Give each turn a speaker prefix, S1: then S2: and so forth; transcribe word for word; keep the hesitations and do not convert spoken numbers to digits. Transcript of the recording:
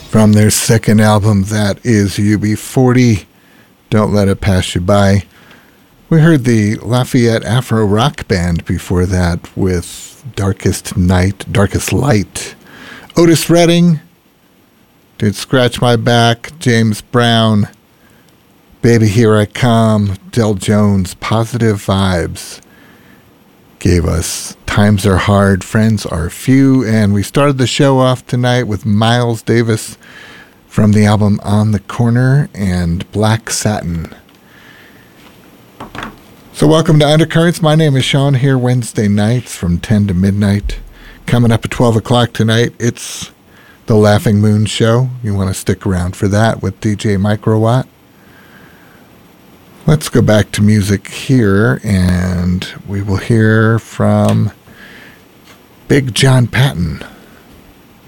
S1: from their second album, that is U B forty, Don't Let It Pass You By. We heard the Lafayette Afro Rock Band before that with Darkest Night, Darkest Light. Otis Redding did Scratch My Back. James Brown, Baby Here I Come. Del Jones, Positive Vibes, gave us Times Are Hard, Friends Are Few. And we started the show off tonight with Miles Davis from the album On the Corner and Black Satin. So welcome to Undercurrents. My name is Sean, here Wednesday nights from ten to midnight. Coming up at twelve o'clock tonight, it's the Laughing Moon Show. You want to stick around for that with D J Microwatt. Let's go back to music here, and we will hear from Big John Patton.